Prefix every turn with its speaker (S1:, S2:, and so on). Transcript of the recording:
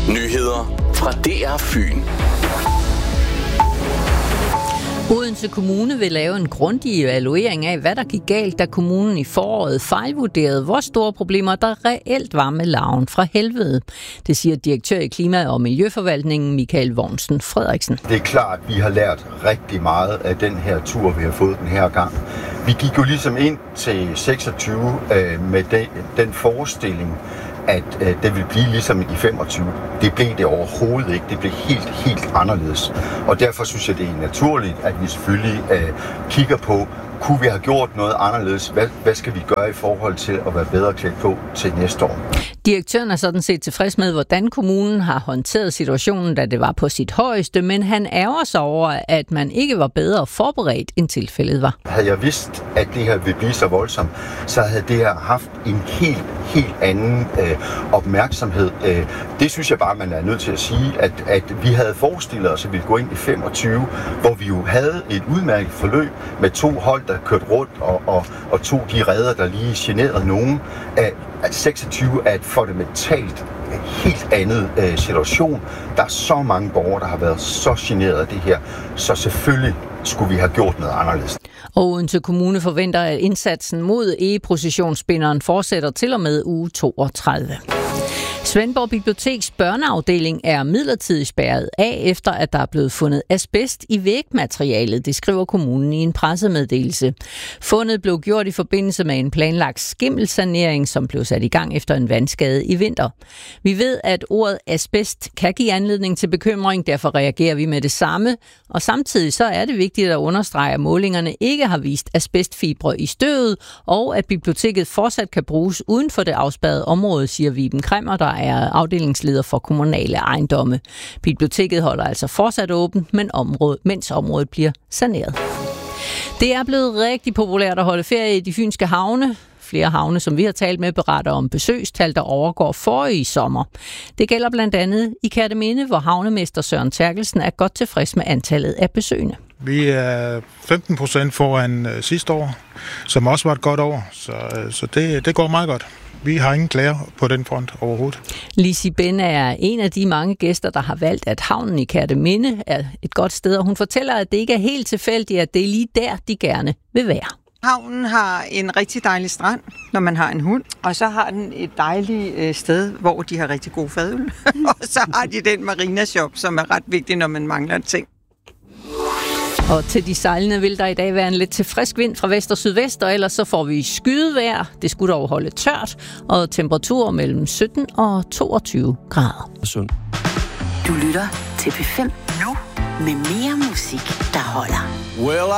S1: Nyheder fra DR Fyn.
S2: Odense Kommune vil lave en grundig evaluering af, hvad der gik galt, da kommunen i foråret fejlvurderede, hvor store problemer der reelt var med larven fra helvede. Det siger direktør i Klima- og Miljøforvaltningen Michael Vognsen Frederiksen.
S3: Det er klart, at vi har lært rigtig meget af den her tur, vi har fået den her gang. Vi gik jo ligesom ind til 26 med den forestilling, at det vil blive ligesom i 25. Det blev det overhovedet ikke. Det blev helt anderledes. Og derfor synes jeg, det er naturligt, at vi selvfølgelig kigger på, kunne vi have gjort noget anderledes? Hvad skal vi gøre i forhold til at være bedre klædt på til næste år?
S2: Direktøren er sådan set tilfreds med, hvordan kommunen har håndteret situationen, da det var på sit højeste, men han ærger sig over, at man ikke var bedre forberedt, end tilfældet var.
S3: Havde jeg vidst, at det her ville blive så voldsomt, så havde det her haft en helt anden opmærksomhed. Det synes jeg bare, man er nødt til at sige, at vi havde forestillet os, at vi ville gå ind i 25, hvor vi jo havde et udmærket forløb med 2 hold, der kørte rundt, og 2 de redder, der lige generede nogen. At 26 er et fundamentalt helt andet situation. Der er så mange borgere, der har været så generet af det her, så selvfølgelig skulle vi have gjort noget anderledes.
S2: Og Odense Kommune forventer, at indsatsen mod egeprocessionsspinderen fortsætter til og med uge 32. Svendborg Biblioteks børneafdeling er midlertidigt spærret af, efter at der er blevet fundet asbest i vægmaterialet, det skriver kommunen i en pressemeddelelse. Fundet blev gjort i forbindelse med en planlagt skimmelsanering, som blev sat i gang efter en vandskade i vinter. Vi ved, at ordet asbest kan give anledning til bekymring, derfor reagerer vi med det samme. Og samtidig så er det vigtigt at understrege, at målingerne ikke har vist asbestfibre i støvet, og at biblioteket fortsat kan bruges uden for det afspærrede område, siger Viben Kremmer, der er afdelingsleder for kommunale ejendomme. Biblioteket holder altså fortsat åbent, mens området bliver saneret. Det er blevet rigtig populært at holde ferie i de fynske havne. Flere havne, som vi har talt med, beretter om besøgstal, der overgår forrige sommer. Det gælder blandt andet i Kerteminde, hvor havnemester Søren Terkelsen er godt tilfreds med antallet af besøgende.
S4: Vi er 15% foran sidste år, som også var et godt år, så det går meget godt. Vi har ingen klager på den front overhovedet.
S2: Lisi Ben er en af de mange gæster, der har valgt, at havnen i Kerteminde er et godt sted, og hun fortæller, at det ikke er helt tilfældigt, at det er lige der, de gerne vil være.
S5: Havnen har en rigtig dejlig strand, når man har en hund, og så har den et dejligt sted, hvor de har rigtig god fadøl. Og så har de den Marina Shop, som er ret vigtig, når man mangler ting.
S2: Og til de sejlende vil der i dag være en lidt til frisk vind fra vest og sydvest, og ellers så får vi skydevejr. Det skulle dog holde tørt, og temperaturer mellem 17 og 22 grader.
S6: Du lytter til P5 nu med mere musik, der holder.